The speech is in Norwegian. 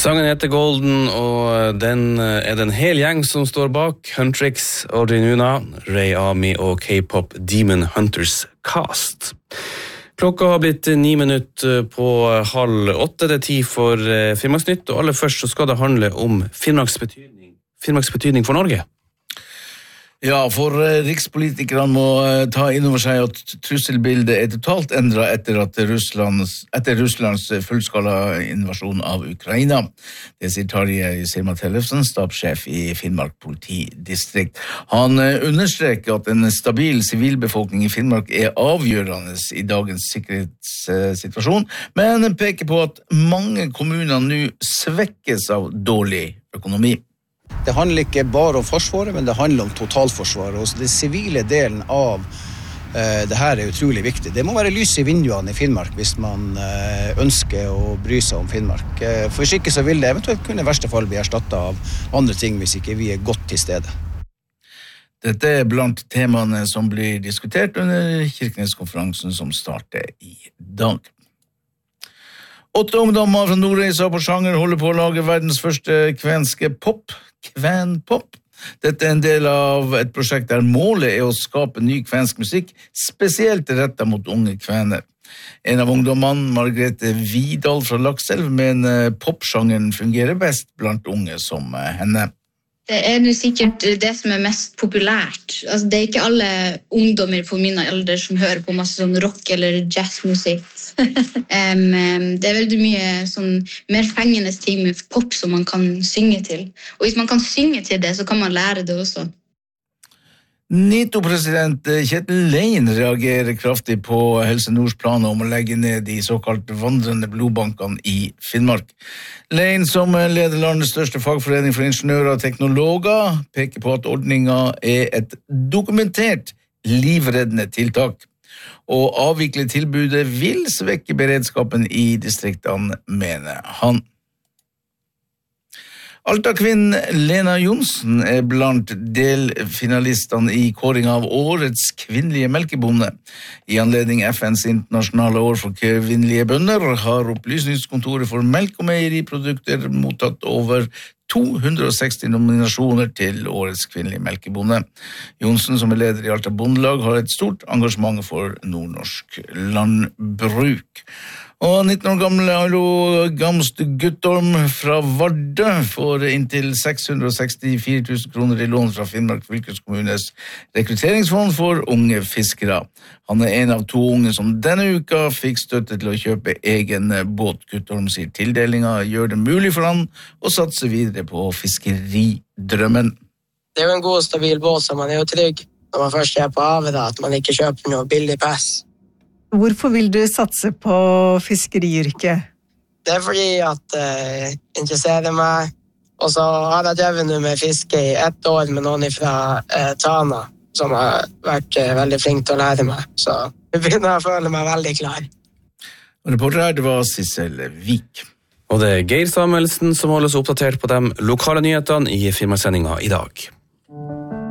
Sangen heter Golden, og den er det en hel gjeng som står bak. Huntrix, Audrey Nuna, Ray Ami og K-pop Demon Hunters Cast. Klokka har blitt 9 minutter på 7:30. Det er tid for Finnmarksnytt, og aller først så skal det handle om Finnmarks betydning for Norge. Ja, for rikspolitikerne må ta inn over seg at trusselbildet totalt endret etter Russlands fullskala invasjon av Ukraina. Det sier Tarjei Sirma Tellefsen, stabssjef i Finnmark politidistrikt. Han understreker at en stabil sivilbefolkning i Finnmark avgjørende i dagens sikkerhetssituasjon, men peker på at mange kommuner nå svekkes av dårlig økonomi. Det handler ikke bare om forsvaret, men det handler om totalforsvaret. Og den sivile delen av det her utrolig viktig. Det må være lys i vinduene i Finnmark hvis man ønsker å bry seg om Finnmark. For hvis ikke så vil det eventuelt kunne i verste fall bli erstattet av andre ting hvis ikke vi godt til stede. Dette blant temaene som blir diskutert under Kirkeneskonferansen som starter i dag. 8 ungdommer fra Nordreisa på Sjanger holder på å lage verdens første kvenske pop, Kvenpop. Dette er en del av et prosjekt der målet å skape ny kvensk musikk, spesielt rettet mot unge kvener. En av ungdommene, Margrethe Vidal fra Lakselv, mener popsjangeren fungerer best blant unge som henne. Det er sikkert det som er mest populært. Altså, det er ikke alle ungdommer på min alder som hører på masse sånn rock- eller jazzmusikk. Det er veldig mye sånn mer fengende ting med pop som man kan synge til. Og hvis man kan synge til det, så kan man lære det også. NITO-president Kjetil Lein reagerer kraftig på Helse Nords planer om å legge ned de såkalt vandrende blodbankene i Finnmark. Lein, som leder landets største fagforening for ingeniører og teknologer, peker på at ordningen er et dokumentert livreddende tiltak. Og avvikle tilbudet vil svekke beredskapen i distriktene, mener han. Alta-kvinnen Lena Johnsen er blant delfinalistene i kåring av årets kvinnelige melkebonde. I anledning FNs internasjonale år for kvinnelige bønder har Opplysningskontoret for melk- og meieriprodukter mottatt over 260 nominasjoner til årets kvinnelige melkebonde. Johnsen, som er leder i Alta Bondelag, har et stort engasjement for nordnorsk landbruk. Og 19 år gamle Ailo Gamst Guttorm fra Vardø får inntil 664 000 kroner i lån fra Finnmark fylkeskommunes rekrutteringsfond for unge fiskere. Han er en av 2 unge som denne uka fikk støtte til å kjøpe egen båt. Guttorm sier tildelingen gjør det mulig for han å satse videre på fiskeridrømmen. Det er jo en god og stabil båt, så man er jo trygg når man først er på havet, da, at man ikke kjøper noe billig pass. Hvorfor vil du satse på fiskeriyrket? Det er fordi at jeg interesserer meg, og så har jeg drevet nå med fiske i 1 år med noen fra Tana, som har vært veldig flink til å lære meg, så jeg begynner å føle meg veldig klar. Reporter her, det var Sissel Vik. Og det er Geir Samuelsen som holder oss oppdatert på de lokale nyhetene i Finnmarkssendingen i dag.